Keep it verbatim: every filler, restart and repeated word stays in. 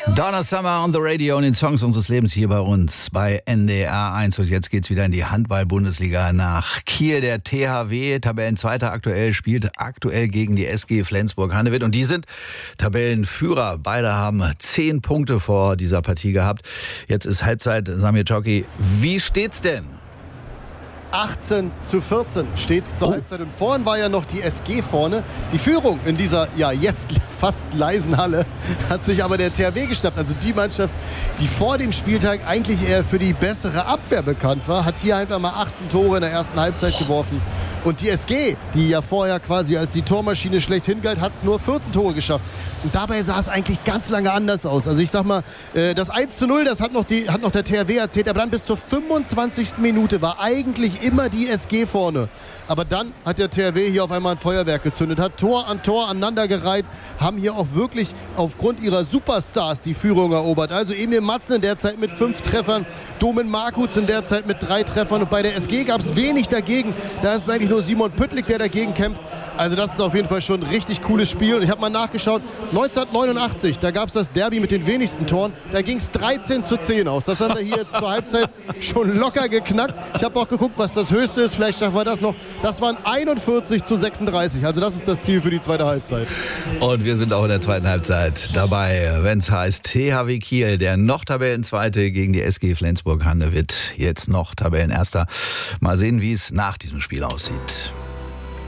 Donna Summer on the Radio und den Songs unseres Lebens hier bei uns bei N D R eins. Und jetzt geht's wieder in die Handball-Bundesliga nach Kiel. Der T H W, Tabellenzweiter aktuell, spielt aktuell gegen die S G Flensburg-Handewitt. Und die sind Tabellenführer. Beide haben zehn Punkte vor dieser Partie gehabt. Jetzt ist Halbzeit. Samir Czocki, wie steht's denn? achtzehn zu vierzehn steht's zur oh. Halbzeit. Und vorhin war ja noch die S G vorne. Die Führung in dieser, ja, jetzt fast leisen Halle hat sich aber der T H W geschnappt. Also die Mannschaft, die vor dem Spieltag eigentlich eher für die bessere Abwehr bekannt war, hat hier einfach mal achtzehn Tore in der ersten Halbzeit geworfen. Und die S G, die ja vorher quasi als die Tormaschine schlechthin galt, hat nur vierzehn Tore geschafft. Und dabei sah es eigentlich ganz lange anders aus. Also ich sag mal, das eins zu null, das hat noch, die, hat noch der T H W erzählt. Aber dann bis zur fünfundzwanzigsten Minute war eigentlich immer die S G vorne. Aber dann hat der T H W hier auf einmal ein Feuerwerk gezündet, hat Tor an Tor aneinandergereiht, haben hier auch wirklich aufgrund ihrer Superstars die Führung erobert. Also Emil Matzen in der Zeit mit fünf Treffern, Domen Markuts in der Zeit mit drei Treffern. Und bei der S G gab es wenig dagegen. Da ist es eigentlich nur Simon Püttlik, der dagegen kämpft. Also das ist auf jeden Fall schon ein richtig cooles Spiel. Und ich habe mal nachgeschaut, neunzehnhundertneunundachtzig, da gab es das Derby mit den wenigsten Toren. Da ging es dreizehn zu zehn aus. Das haben wir hier jetzt zur Halbzeit schon locker geknackt. Ich habe auch geguckt, was das Höchste ist. Vielleicht schaffen wir das noch. Das waren einundvierzig zu sechsunddreißig. Also das ist das Ziel für die zweite Halbzeit. Und wir sind auch in der zweiten Halbzeit dabei, wenn es heißt T H W Kiel, der noch Tabellenzweite gegen die S G Flensburg-Handewitt, jetzt noch Tabellenerster. Mal sehen, wie es nach diesem Spiel aussieht.